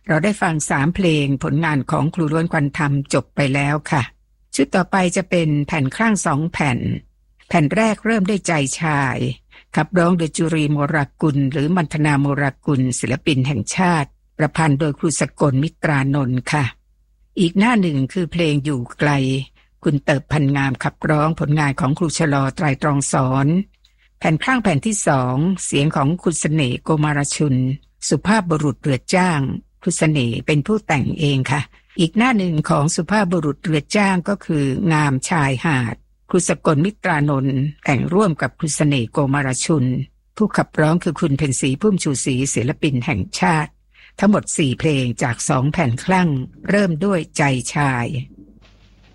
เราได้ฟัง3เพลงผลงานของครูล้วนควันธรรมจบไปแล้วค่ะชุดต่อไปจะเป็นแผ่นครั่ง2แผ่นแผ่นแรกเริ่มด้วยใจชายขับร้องโดยจุรีโมรากุลหรือมัณฑนาโมรากุลศิลปินแห่งชาติประพันธ์โดยครูสกลมิตรานนท์ค่ะอีกหน้าหนึ่งคือเพลงอยู่ไกลคุณเติบพันงามขับร้องผลงานของครูชลอไตรตรองสอนแผ่นข้างแผ่นที่2เสียงของคุณเสน่ห์โกมารชุนสุภาพบุรุษเรือจ้างคุณเสน่ห์เป็นผู้แต่งเองค่ะอีกหน้าหนึ่งของสุภาพบุรุษเรือจ้างก็คืองามชายหาดครูสกลมิตรานนท์แต่งร่วมกับคุณเสน่ห์โกมารชุนผู้ขับร้องคือคุณเพ็ญศรีพุ่มชูศรีศิลปินแห่งชาติทั้งหมด4เพลงจาก2แผ่นคลั่งเริ่มด้วยใจชาย